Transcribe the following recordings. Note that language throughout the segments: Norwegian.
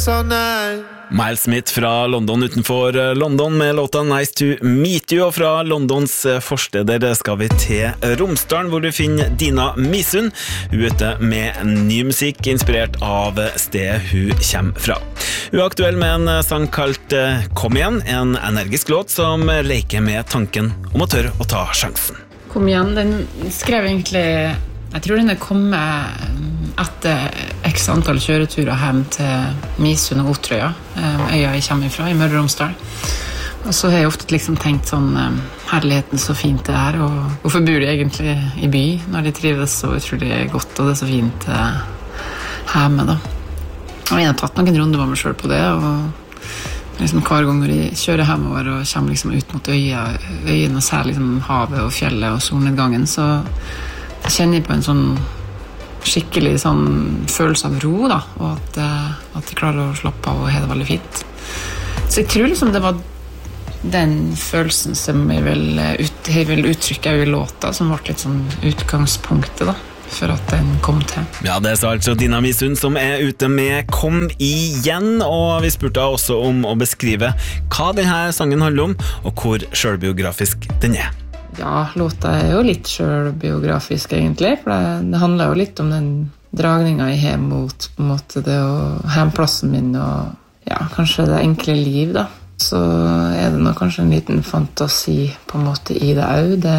all night. Miles Smith fra London utenfor London med låta Nice to Meet You, og fra Londons forsteder skal vi til Romsdalen, hvor du finner Dina Misund. Hun er ute med ny musikk inspirert av stedet hun kommer fra. Hun er aktuell med en sang kalt Kom igjen, en energisk låt som leker med tanken om å tørre å ta sjansen. Kom igjen, den skrev egentlig, jeg tror den er kommet etter x antall kjøreturer hjem til Misund og Otrøya, øya jeg kommer fra, i Møre og Romsdal. Og så har jeg ofte liksom tenkt sånn, herligheten så fint det er, og hvorfor bor de egentlig i by når de trives så utrolig godt, og det er så fint hjemme da. Og jeg har tatt noen runder med meg selv på det, og liksom hver gang når jeg kjører hjemover og kommer liksom ut mot øyen og ser liksom havet og fjellet og solnedgangen, så kjenner jeg på en sånn skikkelig sånn følelse av ro da, og at jeg klarer å slappe av og ha det veldig fint. Så jeg tror liksom det var den følelsen som jeg vil uttrykke i låta, som ble litt sånn utgangspunktet da, for at den kom til. Ja, det sa altså Dina Misund som er ute med Kom igjen, og vi spurte også om å beskrive hva denne sangen handler om, og hvor selvbiografisk den er. Ja, låta er jo litt selvbiografisk egentlig, for det handler jo litt om den dragningen jeg har mot på en måte det å hjemplassen min og ja, kanskje det enkle liv da. Så er det nok kanskje en liten fantasi på en måte i det også.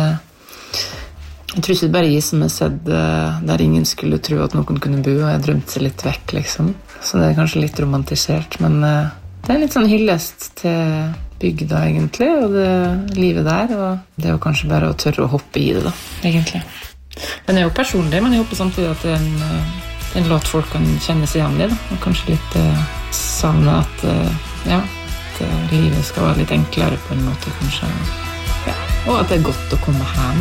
Jeg tror ikke det bare jeg som har sett der ingen skulle tro at noen kunne bo, og jeg drømte seg litt vekk liksom. Så det er kanskje litt romantisert, men det er litt sånn hyllest til bygda egentlig, og det livet der, og det er jo kanskje bare å tørre å hoppe i det da, egentlig. Den er jo personlig, men jeg håper samtidig at det er en låt folk kan kjenne seg igjen i da, og kanskje litt savne at, at livet skal være litt enklere på en måte kanskje, ja. Og at det er godt å komme hjem.